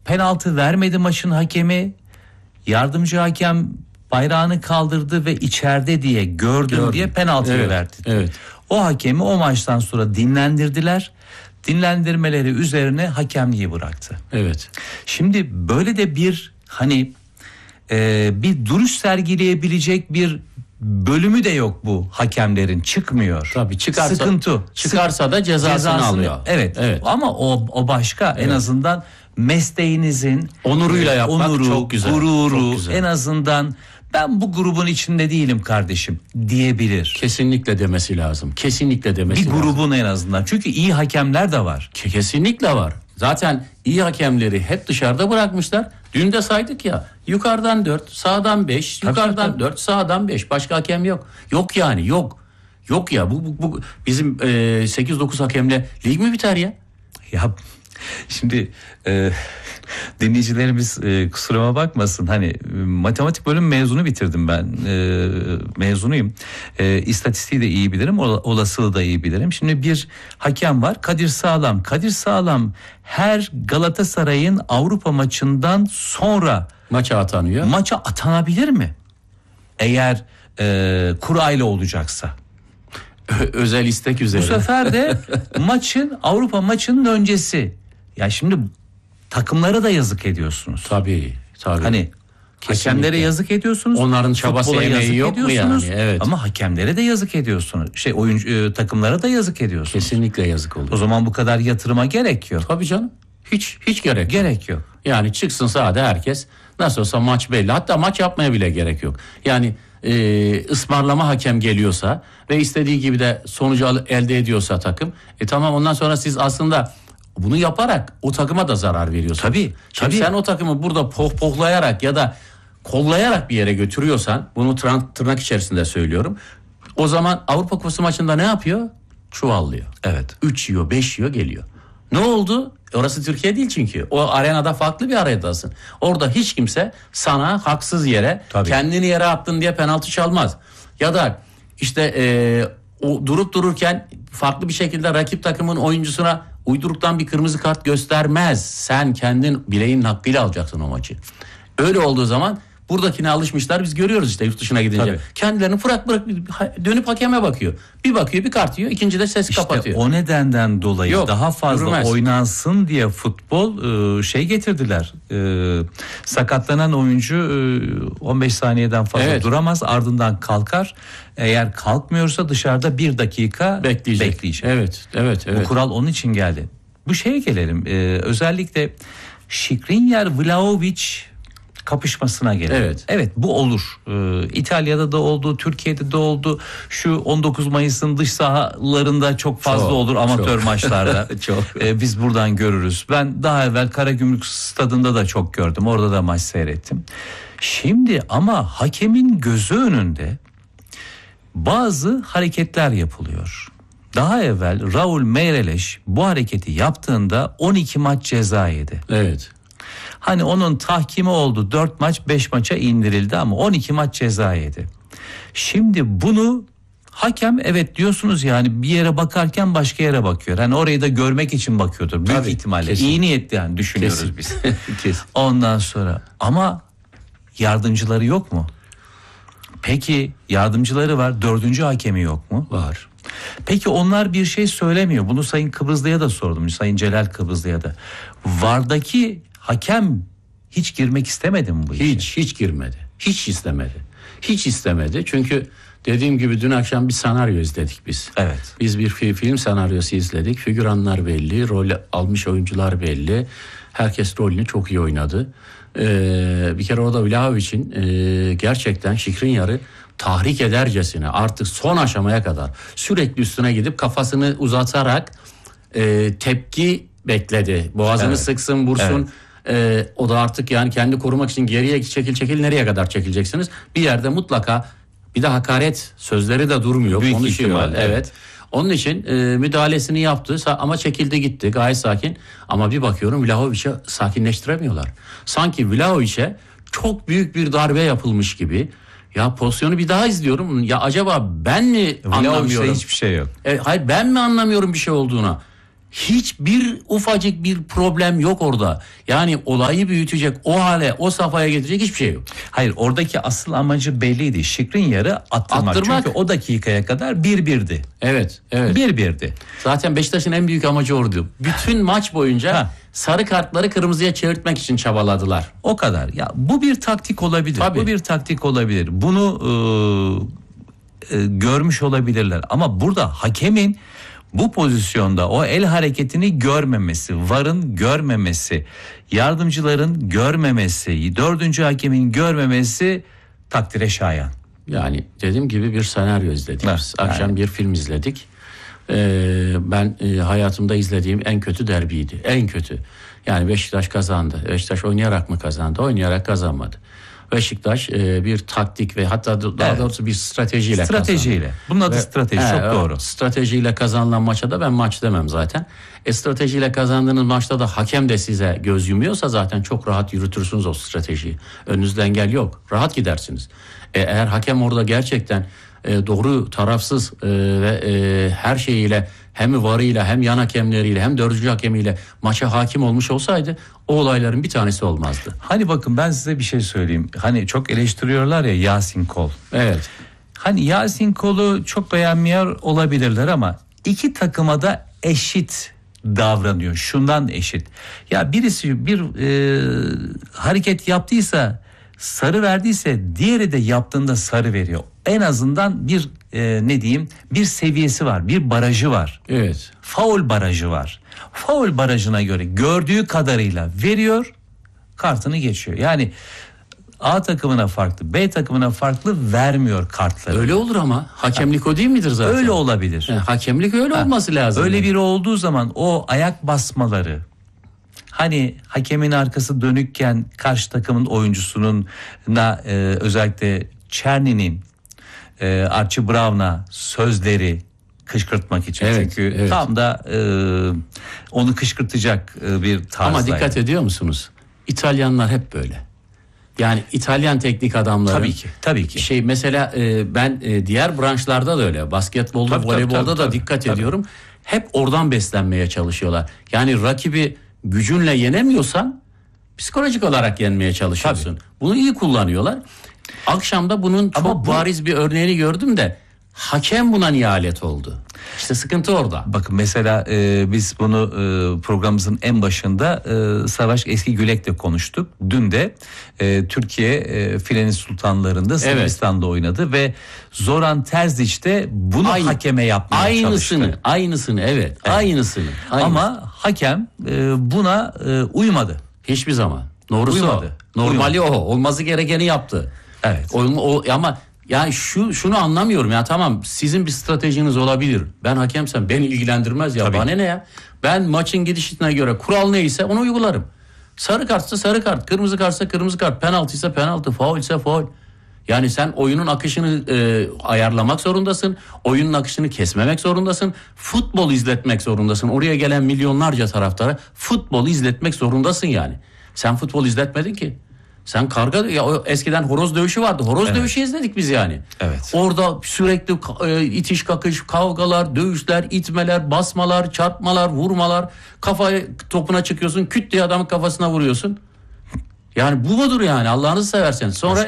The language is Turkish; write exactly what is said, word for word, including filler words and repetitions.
penaltı vermedi maçın hakemi. Yardımcı hakem bayrağını kaldırdı ve içeride diye gördüm, gördüm. diye penaltıyı evet, verdi. Evet. O hakemi o maçtan sonra dinlendirdiler. Dinlendirmeleri üzerine hakemliği bıraktı. Evet. Şimdi böyle de bir hani e, bir duruş sergileyebilecek bir bölümü de yok bu hakemlerin, çıkmıyor. Tabii çıkarsa, sıkıntı. Çıkarsa da cezasını, cezasını alıyor. Evet. evet. Ama o o başka. Evet. En azından mesleğinizin onuruyla yapmak onuru, çok güzel. Gururu, çok güzel. En azından ben bu grubun içinde değilim kardeşim diyebilir. Kesinlikle demesi lazım. Kesinlikle demesi lazım. Bir grubun lazım. En azından. Çünkü iyi hakemler de var. Kesinlikle var. Zaten iyi hakemleri hep dışarıda bırakmışlar. Dün de saydık ya. Yukarıdan dört, sağdan beş, yukarıdan dört, sağdan beş. Başka hakem yok. Yok yani yok. Yok ya bu, bu, bu bizim e, sekiz dokuz hakemle lig mi biter ya? Ya şimdi e, dinleyicilerimiz e, kusuruma bakmasın. Hani e, matematik bölüm mezunu bitirdim ben. E, mezunuyum. E, istatistiği de iyi bilirim. Olasılığı da iyi bilirim. Şimdi bir hakem var. Kadir Sağlam. Kadir Sağlam her Galatasaray'ın Avrupa maçından sonra maça atanıyor. Maça atanabilir mi? Eğer e, kurayla olacaksa. Özel istek üzere. Bu sefer de maçın Avrupa maçının öncesi. Ya şimdi takımlara da yazık ediyorsunuz. Tabii. tabii. Hani kesinlikle. Hakemlere yazık ediyorsunuz. Onların çabası emeği yok mu yani? Evet. Ama hakemlere de yazık ediyorsunuz. Şey oyuncu e, takımlara da yazık ediyorsunuz. Kesinlikle yazık oluyor. O zaman bu kadar yatırıma gerek yok. Tabii canım. Hiç hiç gerek gerek yok. yok. Yani çıksın sahada herkes nasıl olsa maç belli. Hatta maç yapmaya bile gerek yok. Yani e, ısmarlama hakem geliyorsa ve istediği gibi de sonucu elde ediyorsa takım. E tamam ondan sonra siz aslında bunu yaparak o takıma da zarar veriyorsun. Tabii. Şimdi tabii. sen o takımı burada pohpohlayarak ya da kollayarak bir yere götürüyorsan, bunu tırnak içerisinde söylüyorum. O zaman Avrupa Kupası maçında ne yapıyor? Çuvallıyor. Evet. üç yiyor, beş yiyor, geliyor. Ne oldu? Orası Türkiye değil çünkü. O arenada farklı bir arenadasın. Orada hiç kimse sana haksız yere Tabii. kendini yere attın diye penaltı çalmaz. Ya da işte e, o durup dururken farklı bir şekilde rakip takımın oyuncusuna uyduruktan bir kırmızı kart göstermez. Sen kendin bireyin hakkıyla alacaksın o maçı. Öyle olduğu zaman buradakine alışmışlar, biz görüyoruz işte yurt dışına gidince. Tabii. Kendilerini bırak bırak dönüp hakeme bakıyor. Bir bakıyor bir kart yiyor, ikinci de ses işte kapatıyor. O nedenden dolayı Yok, daha fazla yürümez. Oynansın diye futbol şey getirdiler. Sakatlanan oyuncu on beş saniyeden fazla evet. duramaz, ardından kalkar. Eğer kalkmıyorsa dışarıda bir dakika bekleyecek. bekleyecek. Evet, evet, evet. Bu kural onun için geldi. Bu şeye gelelim. Özellikle Skriniar Vlahovic kapışmasına gelelim. Evet. Evet bu olur. Ee, İtalya'da da oldu, Türkiye'de de oldu. Şu on dokuz Mayıs'ın dış sahalarında çok fazla çok, olur amatör çok. maçlarda. çok. Ee, biz buradan görürüz. Ben daha evvel Karagümrük Stadı'nda da çok gördüm. Orada da maç seyrettim. Şimdi ama hakemin gözü önünde bazı hareketler yapılıyor. Daha evvel Raul Meireles bu hareketi yaptığında on iki maç ceza yedi. Evet. Hani onun tahkimi oldu, dört maç beş maça indirildi ama on iki maç ceza yedi. Şimdi bunu hakem evet diyorsunuz yani bir yere bakarken başka yere bakıyor. Hani orayı da görmek için bakıyordur büyük Tabii, ihtimalle. Kesin. İyi niyetli yani düşünüyoruz kesin. biz. kesin. Ondan sonra ama yardımcıları yok mu? Peki yardımcıları var, dördüncü hakemi yok mu? Var. Peki onlar bir şey söylemiyor. Bunu Sayın Kıbrıslı'ya da sordum. Sayın Celal Kıbrıslı'ya da. Vardaki hakem hiç girmek istemedi mi bu işe? Hiç, hiç girmedi. Hiç istemedi. Hiç istemedi. Çünkü dediğim gibi dün akşam bir senaryo izledik biz. Evet. Biz bir film senaryosu izledik. Figüranlar belli, rol almış oyuncular belli. Herkes rolünü çok iyi oynadı. Ee, bir kere orada Vlahovic'in e, gerçekten Skriniar'ı tahrik edercesine artık son aşamaya kadar sürekli üstüne gidip kafasını uzatarak e, tepki bekledi. Boğazını evet. sıksın, vursun. Evet. Ee, o da artık yani kendi korumak için geriye çekil çekil nereye kadar çekileceksiniz? Bir yerde mutlaka bir de hakaret sözleri de durmuyor. Büyük konuşuyor. ihtimal, evet. evet. Onun için e, müdahalesini yaptı ama çekildi gitti gayet sakin. Ama bir bakıyorum Vlahovic'i sakinleştiremiyorlar. Sanki Vlahovic'e çok büyük bir darbe yapılmış gibi. Ya pozisyonu bir daha izliyorum. Ya acaba ben mi Vlahovic'te anlamıyorum? Hiçbir şey yok. E, hayır ben mi anlamıyorum bir şey olduğuna? Hiçbir ufacık bir problem yok orada. Yani olayı büyütecek, o hale, o safhaya getirecek hiçbir şey yok. Hayır, oradaki asıl amacı belliydi. Skriniar'ı attırmak. attırmak. Çünkü o dakikaya kadar bir birdi. Evet, evet. Bir birdi. Zaten Beşiktaş'ın en büyük amacı oydu. Bütün maç boyunca ha. sarı kartları kırmızıya çevirtmek için çabaladılar. O kadar. Ya bu bir taktik olabilir. Tabii. Bu bir taktik olabilir. Bunu e, e, görmüş olabilirler. Ama burada hakemin bu pozisyonda o el hareketini görmemesi, VAR'ın görmemesi, yardımcıların görmemesi, dördüncü hakemin görmemesi takdire şayan. Yani dediğim gibi bir senaryo izledik. Evet, akşam yani. bir film izledik. Ee, ben e, hayatımda izlediğim en kötü derbiydi. En kötü. Yani Beşiktaş kazandı. Beşiktaş oynayarak mı kazandı? Oynayarak kazanmadı. Beşiktaş e, bir taktik ve hatta daha evet. doğrusu bir stratejiyle stratejiyle. kazandı. Bunun adı ve, strateji he, çok doğru. Stratejiyle kazanılan maça da ben maç demem zaten. E, stratejiyle kazandığınız maçta da hakem de size göz yumuyorsa zaten çok rahat yürütürsünüz o stratejiyi. Önünüzde engel yok. Rahat gidersiniz. E, eğer hakem orada gerçekten e, doğru, tarafsız e, ve e, her şeyiyle hem varıyla hem yan hakemleriyle hem dördüncü hakemiyle maça hakim olmuş olsaydı o olayların bir tanesi olmazdı. Hani bakın ben size bir şey söyleyeyim. Hani çok eleştiriyorlar ya Yasin Kol. Evet. Hani Yasin Kol'u çok beğenmiyor olabilirler ama iki takıma da eşit davranıyor. Şundan eşit. Ya birisi bir e, hareket yaptıysa, sarı verdiyse diğeri de yaptığında sarı veriyor. En azından bir e, ne diyeyim bir seviyesi var, bir barajı var. Evet. Faul barajı var. Faul barajına göre gördüğü kadarıyla veriyor, kartını geçiyor. Yani A takımına farklı, B takımına farklı vermiyor kartları. Öyle olur ama hakemlik ha. o değil midir zaten? Öyle olabilir. Yani hakemlik öyle ha. olması lazım. Öyle biri olduğu zaman o ayak basmaları, hani hakemin arkası dönükken karşı takımın oyuncusunun na e, özellikle Çerni'nin e, Archie Brown'a sözleri kışkırtmak için. Evet, çünkü evet. tam da e, onu kışkırtacak e, bir tarzda. Ama dikkat ediyor musunuz? İtalyanlar hep böyle. Yani İtalyan teknik adamları. Tabii ki. Tabii ki. Şey mesela e, ben e, diğer branşlarda da öyle. Basketbolda, tabii, voleybolda tabii, tabii, da dikkat tabii. ediyorum. Hep oradan beslenmeye çalışıyorlar. Yani rakibi gücünle yenemiyorsan psikolojik olarak yenmeye çalışıyorsun. Tabii. Bunu iyi kullanıyorlar. Akşamda bunun çok Ama bu... bariz bir örneğini gördüm de hakem buna niye alet oldu? İşte sıkıntı orada. Bakın mesela e, biz bunu e, programımızın en başında e, Savaş Eski Gülek'le konuştuk. Dün de e, Türkiye e, Filenin Sultanları'nda Sırbistan'da evet. oynadı ve Zoran Terzic de bunu Aynı, hakeme yapmaya aynısını, çalıştı. Aynısını evet, evet. Aynısını, aynısını. Ama hakem e, buna e, uymadı. Hiçbir zaman. Doğrusu uymadı. O. Normali uymadı. O. Olması gerekeni yaptı. Evet. O, o, ama yani şu şunu anlamıyorum ya, tamam sizin bir stratejiniz olabilir. Ben hakemsem beni ilgilendirmez ya. Tabii. Bana ne ya? Ben maçın gidişine göre kural neyse onu uygularım. Sarı kartsa sarı kart, kırmızı kartsa kırmızı kart, penaltıysa penaltı, faul ise faul. Yani sen oyunun akışını e, ayarlamak zorundasın. Oyunun akışını kesmemek zorundasın. Futbol izletmek zorundasın. Oraya gelen milyonlarca taraftara futbol izletmek zorundasın yani. Sen futbol izletmedin ki. Sen karga ya eskiden horoz dövüşü vardı. Horoz evet. dövüşü izledik biz yani. Evet. Orada sürekli e, itiş kakış, kavgalar, dövüşler, itmeler, basmalar, çarpmalar, vurmalar. Kafayı topuna çıkıyorsun, küt diye adamın kafasına vuruyorsun. Yani bu mudur yani? Allah'ınızı severseniz. Sonra